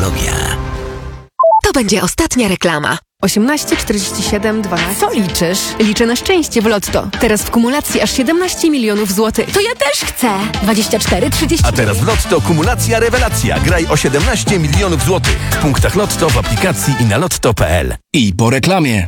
technologia. To będzie ostatnia reklama. 18, 47, 12. Co liczysz? Liczę na szczęście w Lotto. Teraz w kumulacji aż 17 milionów złotych. To ja też chcę. 24, 30. A teraz w Lotto kumulacja rewelacja. Graj o 17 milionów złotych. W punktach Lotto, w aplikacji i na lotto.pl. I po reklamie.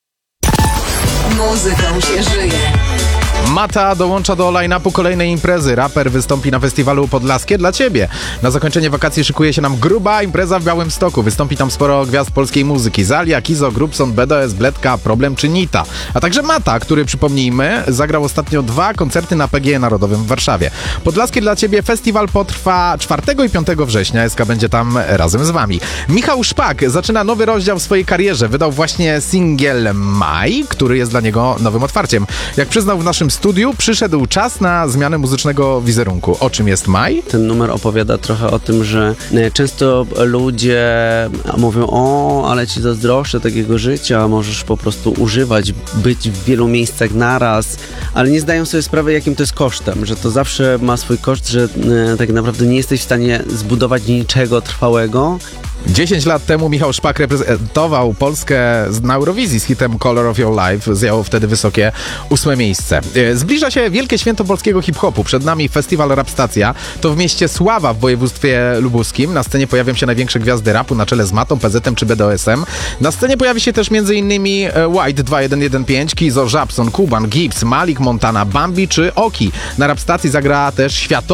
Muzyką się żyje. Mata dołącza do line-upu kolejnej imprezy. Raper wystąpi na festiwalu Podlaskie dla Ciebie. Na zakończenie wakacji szykuje się nam gruba impreza w Białymstoku. Wystąpi tam sporo gwiazd polskiej muzyki. Zalia, Kizo, Grubson, BDS, Bledka, Problem czy Nita. A także Mata, który, przypomnijmy, zagrał ostatnio 2 koncerty na PGE Narodowym w Warszawie. Podlaskie dla Ciebie festiwal potrwa 4 i 5 września. SK będzie tam razem z Wami. Michał Szpak zaczyna nowy rozdział w swojej karierze. Wydał właśnie singiel Maj, który jest dla niego nowym otwarciem. Jak przyznał w naszym studiu, przyszedł czas na zmianę muzycznego wizerunku. O czym jest Maj? Ten numer opowiada trochę o tym, że często ludzie mówią: o, ale ci zazdroszczę takiego życia, możesz po prostu używać, być w wielu miejscach naraz, ale nie zdają sobie sprawy, jakim to jest kosztem, że to zawsze ma swój koszt, że tak naprawdę nie jesteś w stanie zbudować niczego trwałego. 10 lat temu Michał Szpak reprezentował Polskę na Eurowizji z hitem Color of Your Life. Zajął wtedy wysokie 8 miejsce. Zbliża się wielkie święto polskiego hip-hopu. Przed nami festiwal Rap Stacja. To w mieście Sława w województwie lubuskim. Na scenie pojawią się największe gwiazdy rapu na czele z Matą, PZ-em czy BDS-em. Na scenie pojawi się też m.in. White 2115, Kizo, Żabson, Kuban, Gibbs, Malik, Montana, Bambi czy Oki. Na Rap Stacji zagra też światowy